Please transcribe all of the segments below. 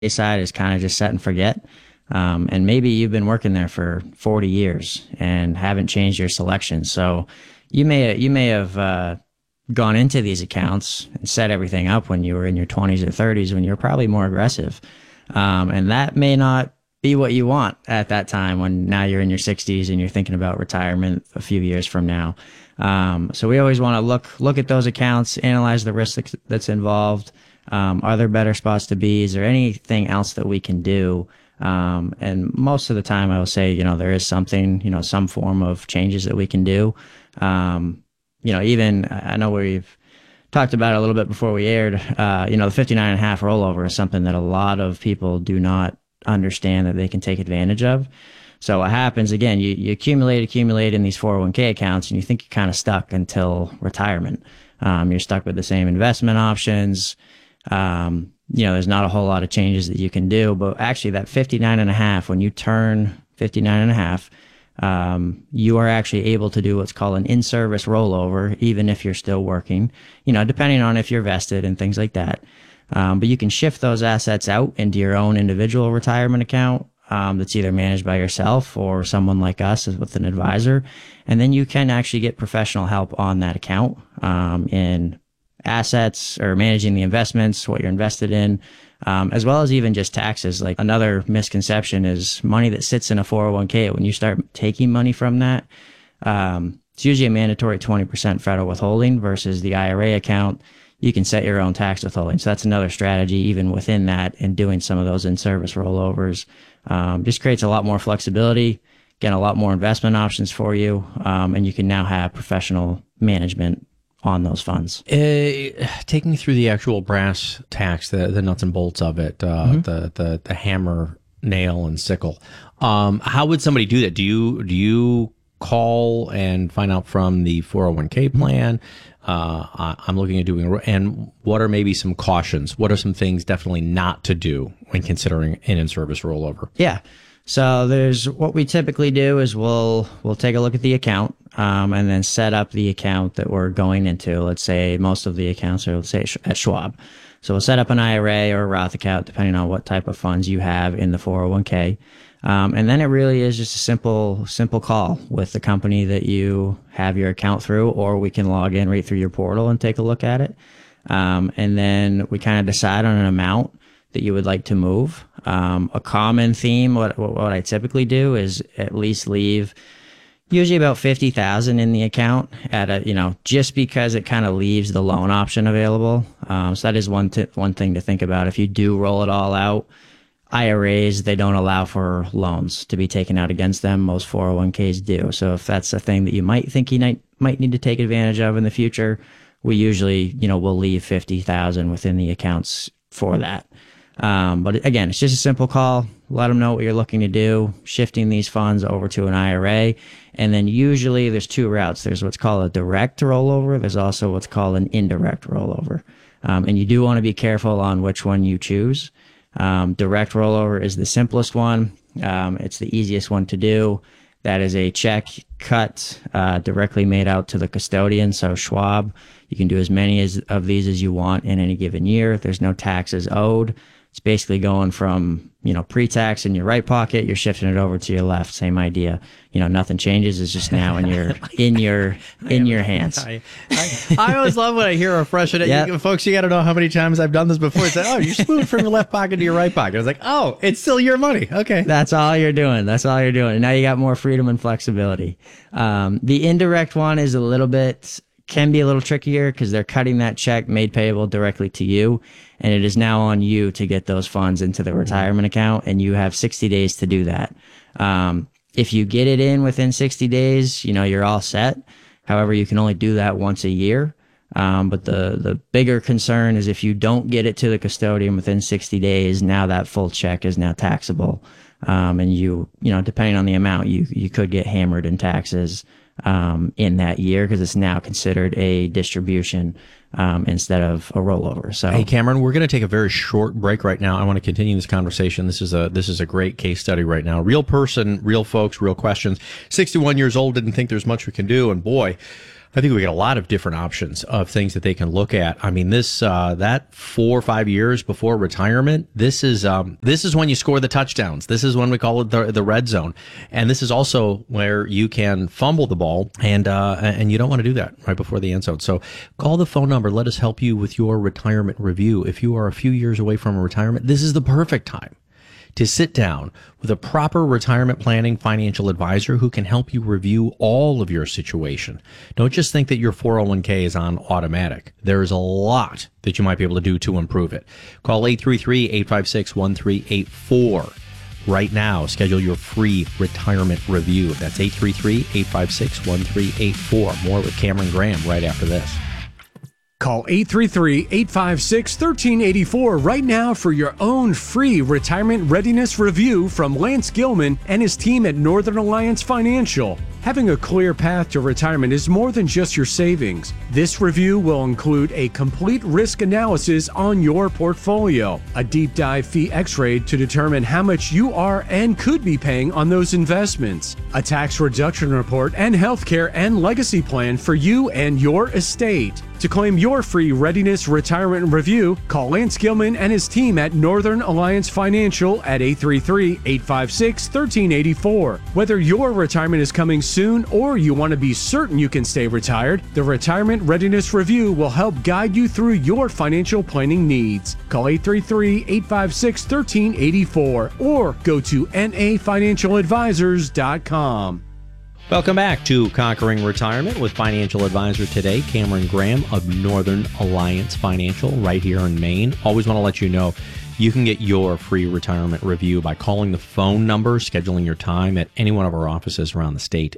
side is kind of just set and forget. And maybe you've been working there for 40 years and haven't changed your selection. So you may have gone into these accounts and set everything up when you were in your 20s or 30s when you were probably more aggressive. And that may not be what you want at that time when now you're in your 60s and you're thinking about retirement a few years from now. So we always want to look at those accounts, analyze the risk that's involved. Are there better spots to be? Is there anything else that we can do? And most of the time I will say, there is something, some form of changes that we can do. Even I know we've talked about it a little bit before we aired, the 59.5 rollover is something that a lot of people do not understand that they can take advantage of. So what happens, again, you accumulate in these 401k accounts and you think you're kind of stuck until retirement. You're stuck with the same investment options. There's not a whole lot of changes that you can do, but actually that 59.5, when you turn 59.5, you are actually able to do what's called an in-service rollover, even if you're still working, depending on if you're vested and things like that. But you can shift those assets out into your own individual retirement account that's either managed by yourself or someone like us with an advisor. And then you can actually get professional help on that account in assets or managing the investments, what you're invested in, as well as even just taxes. Like another misconception is money that sits in a 401k. When you start taking money from that, it's usually a mandatory 20% federal withholding versus the IRA account. You can set your own tax withholding. So that's another strategy even within that, and doing some of those in-service rollovers just creates a lot more flexibility, again, a lot more investment options for you, and you can now have professional management on those funds. Take me through the actual brass tacks, the nuts and bolts of it, the hammer, nail, and sickle. How would somebody do that? Do you call and find out from the 401k plan? I'm looking at doing, and what are maybe some cautions? What are some things definitely not to do when considering an in-service rollover? Yeah. So there's what we typically do is we'll take a look at the account and then set up the account that we're going into. Let's say most of the accounts are, let's say, at Schwab. So we'll set up an IRA or a Roth account depending on what type of funds you have in the 401k. And then it really is just a simple call with the company that you have your account through, or we can log in right through your portal and take a look at it. And then we kind of decide on an amount that you would like to move. A common theme, what I typically do is at least leave usually about 50,000 in the account just because it kind of leaves the loan option available. So that is one thing to think about. If you do roll it all out, IRAs, they don't allow for loans to be taken out against them. Most 401ks do. So if that's a thing that you might think you might need to take advantage of in the future, we usually, we'll leave 50,000 within the accounts for that. But again, it's just a simple call. Let them know what you're looking to do, shifting these funds over to an IRA. And then usually there's two routes. There's what's called a direct rollover. There's also what's called an indirect rollover. And you do want to be careful on which one you choose. Direct rollover is the simplest one. It's the easiest one to do. That is a check cut directly made out to the custodian. So Schwab, you can do as many of these as you want in any given year. There's no taxes owed. It's basically going from, pre-tax in your right pocket, you're shifting it over to your left. Same idea. Nothing changes. It's just now in your hands. I always love when I hear a fresh, folks, you got to know how many times I've done this before. It's like, oh, you're moving from your left pocket to your right pocket. I was like, oh, it's still your money. Okay. That's all you're doing. And now you got more freedom and flexibility. The indirect one is can be a little trickier because they're cutting that check made payable directly to you, and it is now on you to get those funds into the retirement account, and you have 60 days to do that. If you get it in within 60 days, you're all set. However, you can only do that once a year. But the bigger concern is if you don't get it to the custodian within 60 days, now that full check is now taxable. And depending on the amount, you could get hammered in taxes in that year because it's now considered a distribution instead of a rollover. So, hey, Cameron, we're going to take a very short break right now. I want to continue this conversation. This is a great case study right now. Real person, real folks, real questions. 61 years old, didn't think there's much we can do, and boy, I think we got a lot of different options of things that they can look at. I mean, that 4 or 5 years before retirement, this is when you score the touchdowns. This is when we call it the red zone, and this is also where you can fumble the ball, and you don't want to do that right before the end zone. So call the phone number. Let us help you with your retirement review. If you are a few years away from retirement, this is the perfect time to sit down with a proper retirement planning financial advisor who can help you review all of your situation. Don't just think that your 401k is on automatic. There's a lot that you might be able to do to improve it. Call 833-856-1384 right now. Schedule your free retirement review. That's 833-856-1384. More with Cameron Graham right after this. Call 833-856-1384 right now for your own free retirement readiness review from Lance Gilman and his team at Northern Alliance Financial. Having a clear path to retirement is more than just your savings. This review will include a complete risk analysis on your portfolio, a deep dive fee x-ray to determine how much you are and could be paying on those investments, a tax reduction report, and healthcare and legacy plan for you and your estate. To claim your free readiness retirement review, call Lance Gilman and his team at Northern Alliance Financial at 833-856-1384. Whether your retirement is coming soon or you want to be certain you can stay retired, the Retirement Readiness Review will help guide you through your financial planning needs. Call 833-856-1384 or go to nafinancialadvisors.com. Welcome back to Conquering Retirement with financial advisor today, Cameron Graham of Northern Alliance Financial right here in Maine. Always want to let you know you can get your free retirement review by calling the phone number, scheduling your time at any one of our offices around the state,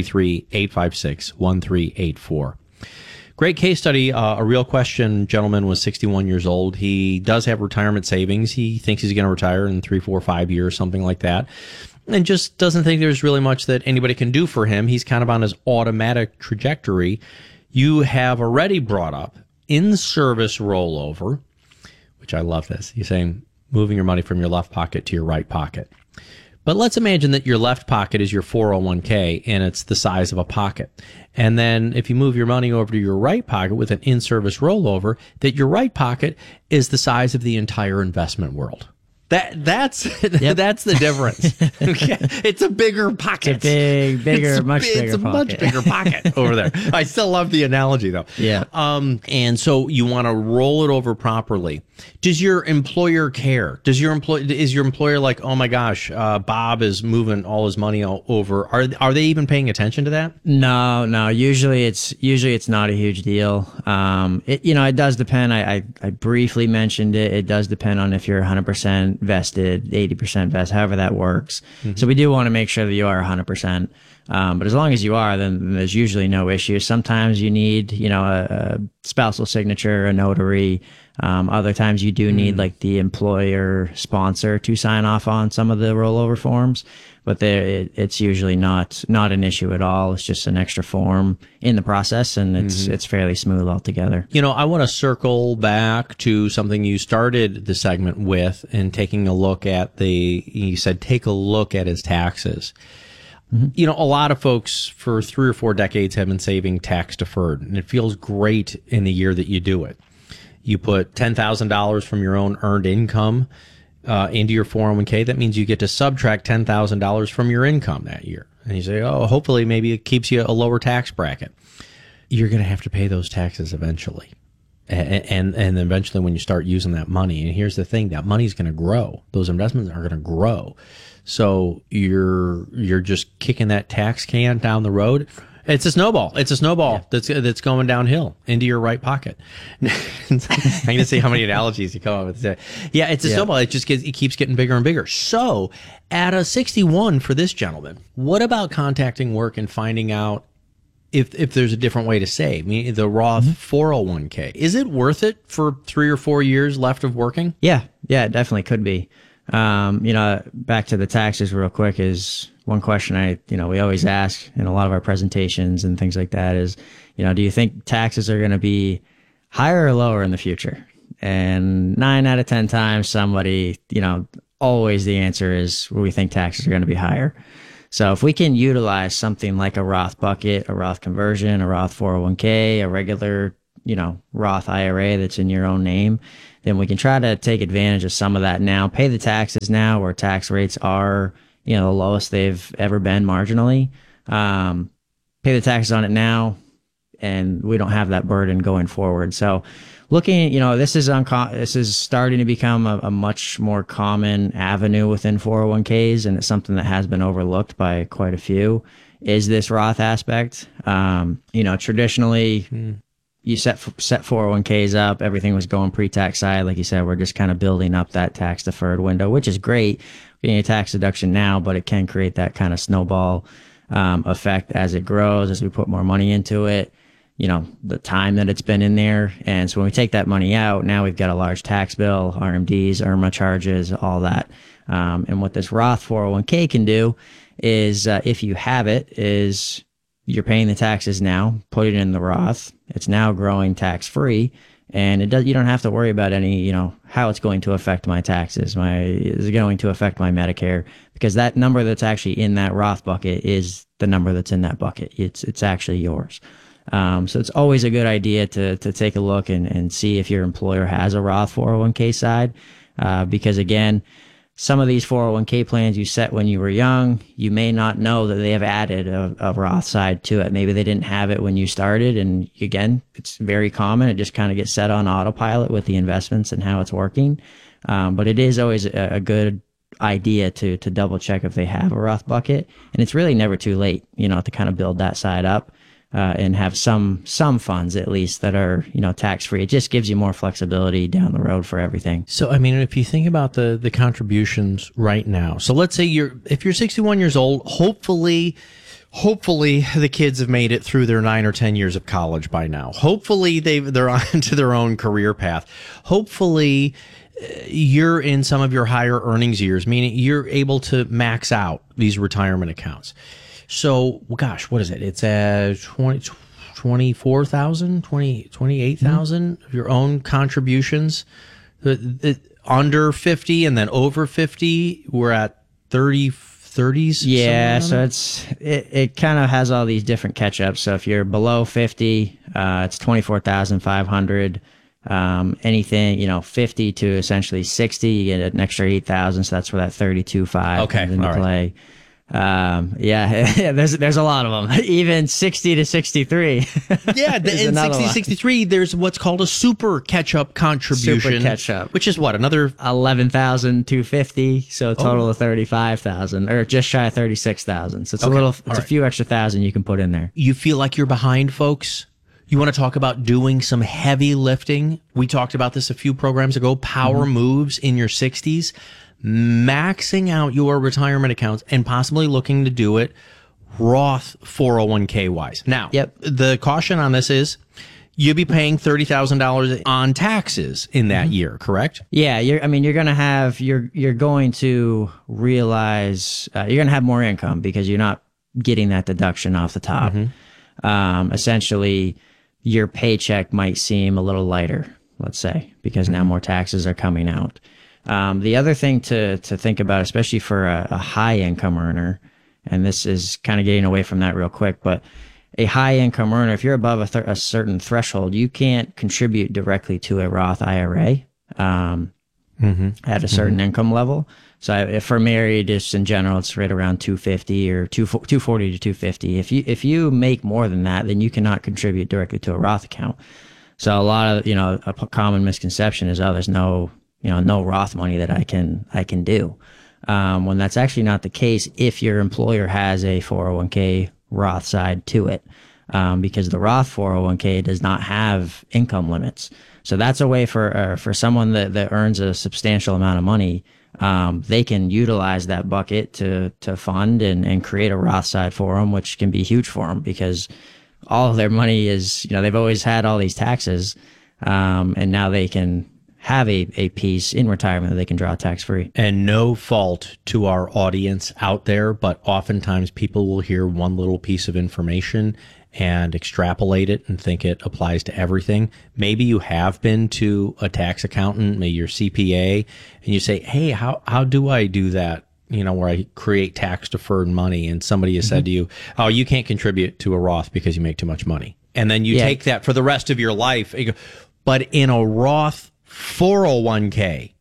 833-856-1384. Great case study. A real question. Gentleman was 61 years old. He does have retirement savings. He thinks he's going to retire in 3, 4, 5 years, something like that, and just doesn't think there's really much that anybody can do for him. He's kind of on his automatic trajectory. You have already brought up in-service rollover, which I love this. You're saying moving your money from your left pocket to your right pocket. But let's imagine that your left pocket is your 401k and it's the size of a pocket. And then if you move your money over to your right pocket with an in-service rollover, that your right pocket is the size of the entire investment world. That's the difference. Okay. It's a bigger pocket. It's a much bigger pocket over there. I still love the analogy though. Yeah. And so you want to roll it over properly. Does your employer care? Is your employer like, oh my gosh, Bob is moving all his money all over? Are they even paying attention to that? No. Usually it's not a huge deal. It does depend. I briefly mentioned it. It does depend on if you're 100% vested, 80% vested, however that works. Mm-hmm. So we do want to make sure that you are 100%. But as long as you are, then there's usually no issue. Sometimes you need, a spousal signature, a notary. Other times you do need like the employer sponsor to sign off on some of the rollover forms, but it's usually not an issue at all. It's just an extra form in the process, and it's fairly smooth altogether. I want to circle back to something you started the segment with, and taking a look at you said take a look at his taxes. Mm-hmm. A lot of folks for 3 or 4 decades have been saving tax deferred, and it feels great in the year that you do it. You put $10,000 from your own earned income into your 401k. That means you get to subtract $10,000 from your income that year. And you say, oh, hopefully maybe it keeps you a lower tax bracket. You're going to have to pay those taxes eventually. And eventually when you start using that money, and here's the thing, that money's going to grow. Those investments are going to grow. So you're just kicking that tax can down the road. It's a snowball. That's going downhill into your right pocket. I'm going to see how many analogies you come up with today. Yeah, it's a snowball. It keeps getting bigger and bigger. So at a 61 for this gentleman, what about contacting work and finding out if there's a different way to save? I mean, the Roth 401k, is it worth it for 3 or 4 years left of working? Yeah, it definitely could be. Back to the taxes real quick is one question we always ask in a lot of our presentations and things like that is, do you think taxes are going to be higher or lower in the future? And 9 out of 10 times somebody, always the answer is we think taxes are going to be higher. So if we can utilize something like a Roth bucket, a Roth conversion, a Roth 401k, a regular, Roth IRA that's in your own name, then we can try to take advantage of some of that now, pay the taxes now where tax rates are, the lowest they've ever been marginally. Pay the taxes on it now, and we don't have that burden going forward. So looking, this is starting to become a much more common avenue within 401ks, and it's something that has been overlooked by quite a few, is this Roth aspect. Traditionally, you set 401ks up, everything was going pre-tax side. Like you said, we're just kind of building up that tax deferred window, which is great, getting a tax deduction now, but it can create that kind of snowball effect as it grows, as we put more money into it, the time that it's been in there. And so when we take that money out, now we've got a large tax bill, RMDs, IRMA charges, all that. And what this Roth 401k can do is, if you have it, is you're paying the taxes now, put it in the Roth. It's now growing tax free. And you don't have to worry about any, how it's going to affect my taxes. Is it going to affect my Medicare? Because that number that's actually in that Roth bucket is the number that's in that bucket. It's actually yours. So it's always a good idea to take a look and see if your employer has a Roth 401k side. Because again, some of these 401k plans you set when you were young, you may not know that they have added a Roth side to it. Maybe they didn't have it when you started. And again, it's very common. It just kind of gets set on autopilot with the investments and how it's working. But it is always a good idea to double check if they have a Roth bucket. And it's really never too late, to kind of build that side up. And have some funds at least that are, tax free. It just gives you more flexibility down the road for everything. So, if you think about the contributions right now, so let's say if you're 61 years old, hopefully the kids have made it through their 9 or 10 years of college by now. Hopefully they're on to their own career path. Hopefully you're in some of your higher earnings years, meaning you're able to max out these retirement accounts. So, gosh, what is it? It's at 24,000, 28,000 of your own contributions. Under 50 and then over 50, we're at 30s. Yeah, so it kind of has all these different catch-ups. So if you're below 50, it's 24,500. Anything, 50 to essentially 60, you get an extra 8,000. So that's where that 32.5 comes into play. There's a lot of them. Even 60 to 63. Yeah, in 60 to 63, there's what's called a super catch-up contribution. Super catch-up. Which is what, another 11,250, so a total of 35,000, or just shy of 36,000. So it's a few extra thousand you can put in there. You feel like you're behind, folks? You want to talk about doing some heavy lifting? We talked about this a few programs ago, power moves in your 60s. Maxing out your retirement accounts and possibly looking to do it Roth 401k wise. Now, the caution on this is you'll be paying $30,000 on taxes in that year, correct? Yeah, you're going to realize you're going to have more income because you're not getting that deduction off the top. Essentially, your paycheck might seem a little lighter, let's say, because now more taxes are coming out. The other thing to think about, especially for a high income earner, and this is kind of getting away from that real quick, but a high income earner, if you're above a certain threshold, you can't contribute directly to a Roth IRA at a certain income level. So if for married, just in general, it's right around 250 or 240 to 250. If you make more than that, then you cannot contribute directly to a Roth account. So a lot of, a common misconception is, there's no Roth money that I can do. When that's actually not the case if your employer has a 401k Roth side to it, because the Roth 401k does not have income limits. So that's a way for someone that earns a substantial amount of money. They can utilize that bucket to fund and create a Roth side for them, which can be huge for them because all of their money is, they've always had all these taxes, and now they can have a piece in retirement that they can draw tax-free. And no fault to our audience out there, but oftentimes people will hear one little piece of information and extrapolate it and think it applies to everything. Maybe you have been to a tax accountant, maybe your CPA, and you say, hey, how do I do that where I create tax deferred money, and somebody has said to you, oh, you can't contribute to a Roth because you make too much money. And then you take that for the rest of your life. And you go, but in a Roth 401k,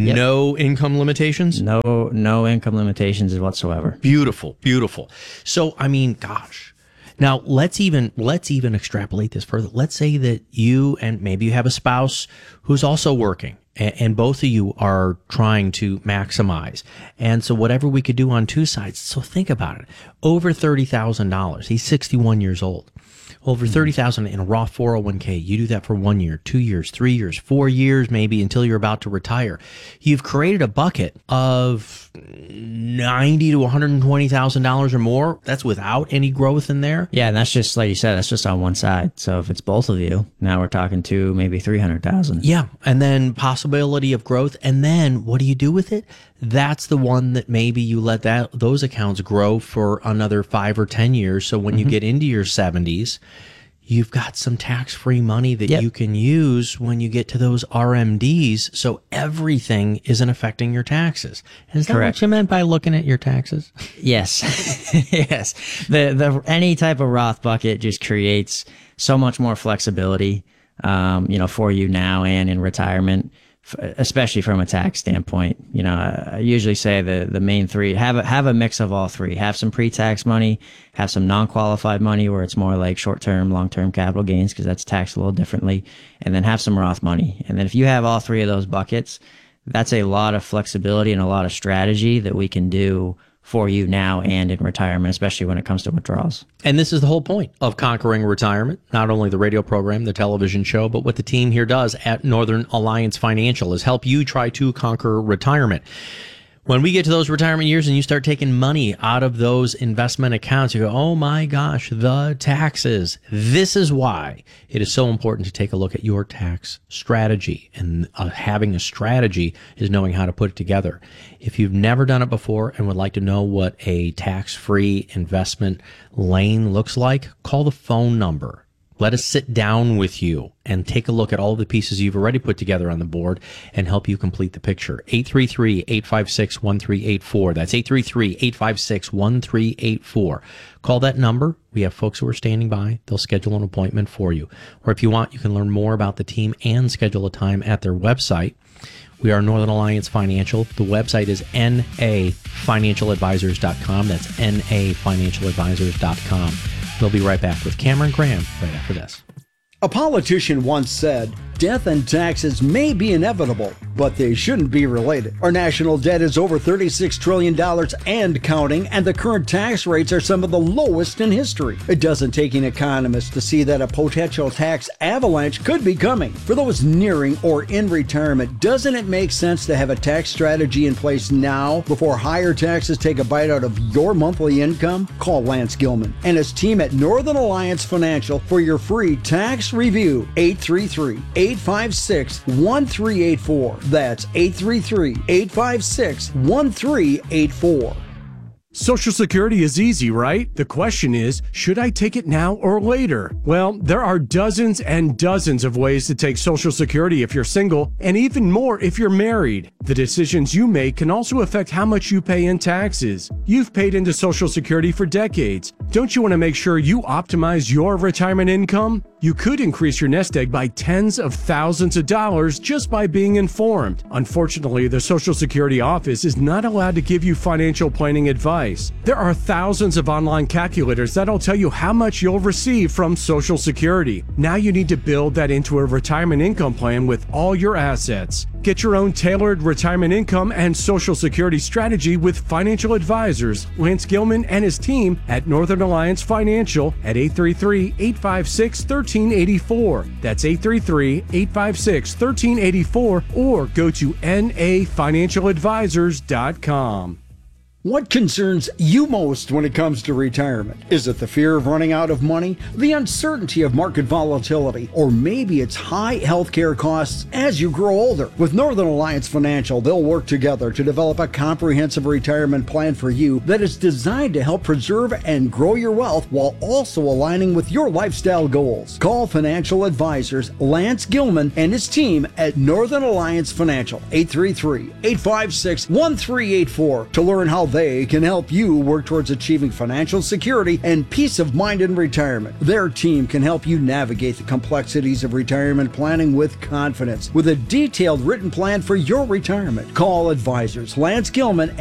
no income limitations? No income limitations whatsoever. Beautiful, beautiful. So, I mean, gosh. Now, let's even extrapolate this further. Let's say that you and maybe you have a spouse who's also working, and both of you are trying to maximize. And so whatever we could do on two sides. So think about it. Over $30,000. He's 61 years old. Over $30,000 in a Roth 401k. You do that for 1 year, 2 years, 3 years, 4 years, maybe until you're about to retire. You've created a bucket of $90,000 to $120,000 or more. That's without any growth in there. Yeah, and that's just like you said. That's just on one side. So if it's both of you, now we're talking to maybe 300,000. Yeah, and then possibility of growth. And then what do you do with it? That's the one that maybe you let those accounts grow for another 5 or 10 years. So when you get into your 70s, you've got some tax-free money that you can use when you get to those RMDs. So everything isn't affecting your taxes. Is that what you meant by looking at your taxes? Yes. Yes. Any type of Roth bucket just creates so much more flexibility, for you now and in retirement, especially from a tax standpoint. I usually say the main three, have a mix of all three. Have some pre-tax money, have some non-qualified money where it's more like short-term, long-term capital gains because that's taxed a little differently, and then have some Roth money. And then if you have all three of those buckets, that's a lot of flexibility and a lot of strategy that we can do for you now and in retirement, especially when it comes to withdrawals. And this is the whole point of Conquering Retirement, not only the radio program, the television show, but what the team here does at Northern Alliance Financial is help you try to conquer retirement. When we get to those retirement years and you start taking money out of those investment accounts, you go, oh my gosh, the taxes. This is why it is so important to take a look at your tax strategy. And having a strategy is knowing how to put it together. If you've never done it before and would like to know what a tax-free investment lane looks like, call the phone number. Let us sit down with you and take a look at all the pieces you've already put together on the board and help you complete the picture. 833-856-1384. That's 833-856-1384. Call that number. We have folks who are standing by. They'll schedule an appointment for you. Or if you want, you can learn more about the team and schedule a time at their website. We are Northern Alliance Financial. The website is nafinancialadvisors.com. That's nafinancialadvisors.com. We'll be right back with Cameron Graham right after this. A politician once said, death and taxes may be inevitable, but they shouldn't be related. Our national debt is over $36 trillion and counting, and the current tax rates are some of the lowest in history. It doesn't take an economist to see that a potential tax avalanche could be coming. For those nearing or in retirement, doesn't it make sense to have a tax strategy in place now before higher taxes take a bite out of your monthly income? Call Lance Gilman and his team at Northern Alliance Financial for your free tax review. 833-856-1384. That's 833-856-1384. Social Security is easy, right? The question is, should I take it now or later? Well, there are dozens and dozens of ways to take Social Security if you're single, and even more if you're married. The decisions you make can also affect how much you pay in taxes. You've paid into Social Security for decades. Don't you want to make sure you optimize your retirement income? You could increase your nest egg by tens of thousands of dollars just by being informed. Unfortunately, the Social Security office is not allowed to give you financial planning advice. There are thousands of online calculators that'll tell you how much you'll receive from Social Security. Now you need to build that into a retirement income plan with all your assets. Get your own tailored retirement income and Social Security strategy with financial advisors Lance Gilman and his team at Northern Alliance Financial at 833-856-1384. That's 833-856-1384, or go to nafinancialadvisors.com. What concerns you most when it comes to retirement? Is it the fear of running out of money, the uncertainty of market volatility, or maybe it's high healthcare costs as you grow older? With Northern Alliance Financial, they'll work together to develop a comprehensive retirement plan for you that is designed to help preserve and grow your wealth while also aligning with your lifestyle goals. Call financial advisors Lance Gilman and his team at Northern Alliance Financial, 833-856-1384, to learn how they can help you work towards achieving financial security and peace of mind in retirement. Their team can help you navigate the complexities of retirement planning with confidence with a detailed written plan for your retirement. Call advisors Lance Gilman